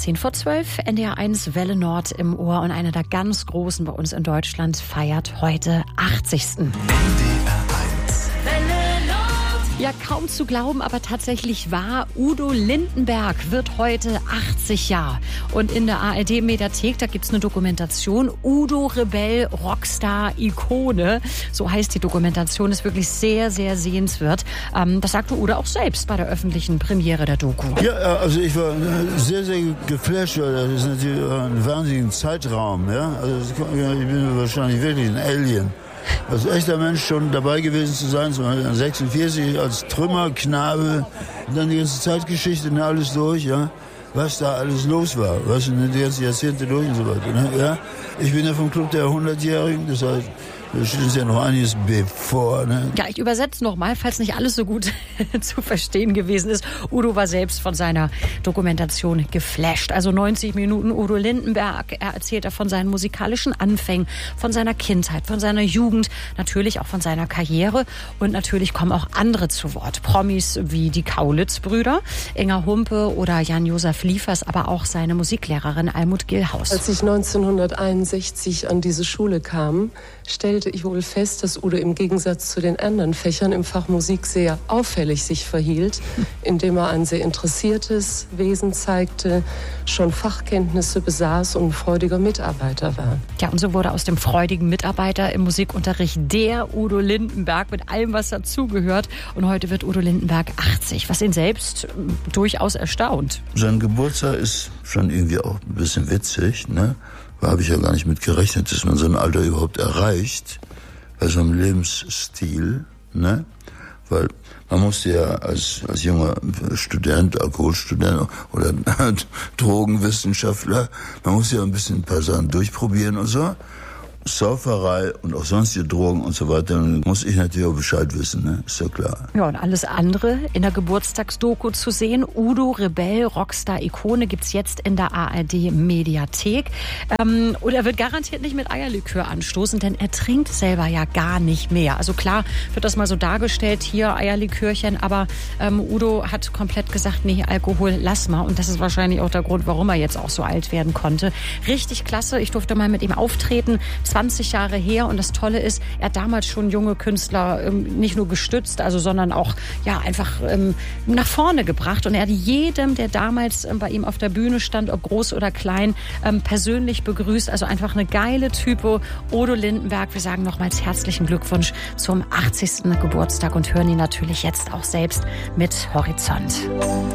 10:10, NDR 1 Welle Nord im Ohr und einer der ganz Großen bei uns in Deutschland feiert heute 80. Ja, kaum zu glauben, aber tatsächlich wahr. Udo Lindenberg wird heute 80 Jahre. Und in der ARD-Mediathek, da gibt's eine Dokumentation. Udo Rebell, Rockstar, Ikone. So heißt die Dokumentation, ist wirklich sehr, sehr sehenswert. Das sagte Udo auch selbst bei der öffentlichen Premiere der Doku. Ja, also ich war sehr, sehr geflasht. Das ist natürlich ein wahnsinniger Zeitraum. Ja? Also ich bin wahrscheinlich wirklich ein Alien. Als echter Mensch schon dabei gewesen zu sein, zum Beispiel 46 als Trümmerknabe, und dann die ganze Zeitgeschichte und alles durch, ja, was da alles los war, was in den ganzen Jahrzehnte durch und so weiter. Ne? Ja? Ich bin ja vom Club der 100-Jährigen, das heißt, da steht uns ja noch einiges bevor. Ne? Ja, ich übersetze nochmal, falls nicht alles so gut zu verstehen gewesen ist. Udo war selbst von seiner Dokumentation geflasht. Also 90 Minuten Udo Lindenberg. Er erzählt von seinen musikalischen Anfängen, von seiner Kindheit, von seiner Jugend, natürlich auch von seiner Karriere. Und natürlich kommen auch andere zu Wort. Promis wie die Kaulitz-Brüder, Inga Humpe oder Jan-Josef Liefers, aber auch seine Musiklehrerin Almut Gillhaus. Als ich 1961 an diese Schule kam, stellte ich wohl fest, dass Udo im Gegensatz zu den anderen Fächern im Fach Musik sehr auffällig sich verhielt, indem er ein sehr interessiertes Wesen zeigte, schon Fachkenntnisse besaß und ein freudiger Mitarbeiter war. Ja, und so wurde aus dem freudigen Mitarbeiter im Musikunterricht der Udo Lindenberg mit allem, was dazugehört. Und heute wird Udo Lindenberg 80, was ihn selbst durchaus erstaunt. Sein Geburtstag ist schon irgendwie auch ein bisschen witzig, ne? Da habe ich ja gar nicht mit gerechnet, dass man so ein Alter überhaupt erreicht, bei so einem Lebensstil, ne? Weil man musste ja als junger Student, Alkoholstudent oder Drogenwissenschaftler, man muss ja ein bisschen ein paar Sachen durchprobieren und so. Sauferei und auch sonstige Drogen und so weiter, dann muss ich natürlich auch Bescheid wissen, ne? Ist ja klar. Ja, und alles andere in der Geburtstagsdoku zu sehen. Udo Rebell, Rockstar, Ikone, gibt's jetzt in der ARD-Mediathek. Und er wird garantiert nicht mit Eierlikör anstoßen, denn er trinkt selber ja gar nicht mehr. Also klar wird das mal so dargestellt, hier Eierlikörchen, aber Udo hat komplett gesagt, nee, Alkohol, lass mal. Und das ist wahrscheinlich auch der Grund, warum er jetzt auch so alt werden konnte. Richtig klasse, ich durfte mal mit ihm auftreten. 20 Jahre her, und das Tolle ist, er hat damals schon junge Künstler nicht nur gestützt, sondern auch einfach nach vorne gebracht, und er hat jedem, der damals bei ihm auf der Bühne stand, ob groß oder klein, persönlich begrüßt. Also einfach eine geile Type, Udo Lindenberg. Wir sagen nochmals herzlichen Glückwunsch zum 80. Geburtstag und hören ihn natürlich jetzt auch selbst mit Horizont.